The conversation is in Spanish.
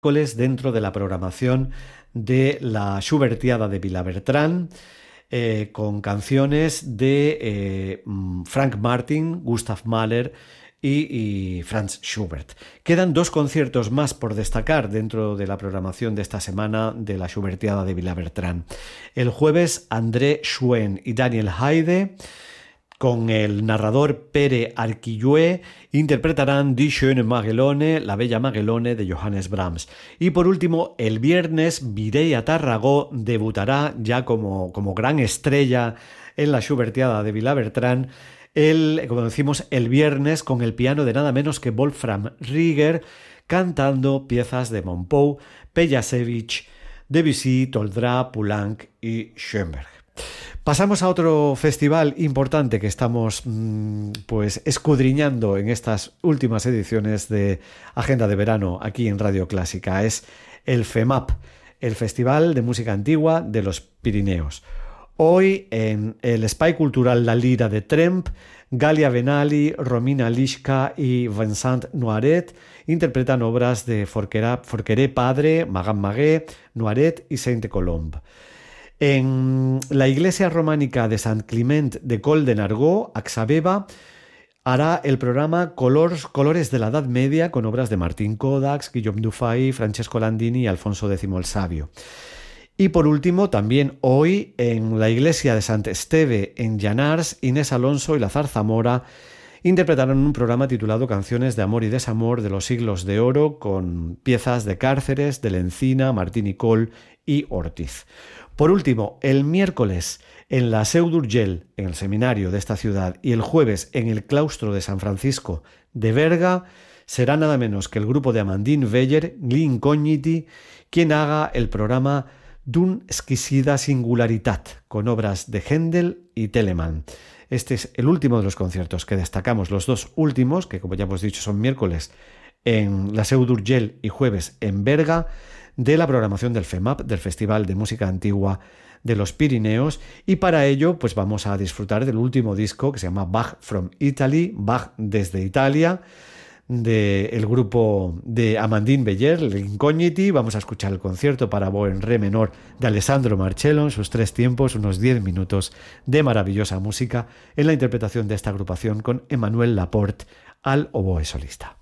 dentro de la programación de la Schubertiada de Villabertrán, con canciones de Frank Martin, Gustav Mahler y Franz Schubert. Quedan 2 conciertos más por destacar dentro de la programación de esta semana de la Schubertiada de Villabertrán. El jueves, André Schuen y Daniel Haide, con el narrador Pere Arquillué, interpretarán Die schöne Magelone, la bella Magelone de Johannes Brahms. Y por último, el viernes, Mireia Tarragó debutará ya como gran estrella en la Schubertiada de Villabertrán, como decimos, el viernes, con el piano de nada menos que Wolfram Rieger, cantando piezas de Monpou, Pejasevich, Debussy, Toldrá, Poulenc y Schoenberg. Pasamos a otro festival importante que estamos escudriñando en estas últimas ediciones de Agenda de Verano aquí en Radio Clásica. Es el FEMAP, el Festival de Música Antigua de los Pirineos. Hoy en el Espai Cultural La Lira de Tremp, Galia Benali, Romina Lishka y Vincent Noiret interpretan obras de Forqueré Padre, Magan Magué, Noiret y Sainte-Colombe. En la iglesia románica de Sant Climent de Col de Nargó, Axabeba, hará el programa Colores de la Edad Media con obras de Martín Codax, Guillaume Dufay, Francesco Landini y Alfonso X el Sabio. Y por último, también hoy en la iglesia de Sant Esteve en Llanars, Inés Alonso y Lazar Zamora interpretaron un programa titulado Canciones de Amor y Desamor de los Siglos de Oro, con piezas de Cárceres, de Lencina, Martín y Col y Ortiz. Por último, el miércoles en la Seu d'Urgell, en el seminario de esta ciudad, y el jueves en el claustro de San Francisco de Berga, será nada menos que el grupo de Amandine Weyer, Gli Incogniti, quien haga el programa D'un exquisida singularitat, con obras de Händel y Telemann. Este es el último de los conciertos que destacamos, los 2 últimos, que como ya hemos dicho son miércoles en la Seu d'Urgell y jueves en Berga, de la programación del FEMAP, del Festival de Música Antigua de los Pirineos, y para ello pues vamos a disfrutar del último disco que se llama Bach from Italy, Bach desde Italia, del grupo de Amandine Weyer, L'Incogniti. Vamos a escuchar el concierto para oboe en re menor de Alessandro Marcello en sus 3 tiempos, unos 10 minutos de maravillosa música en la interpretación de esta agrupación con Emmanuel Laporte al oboe solista.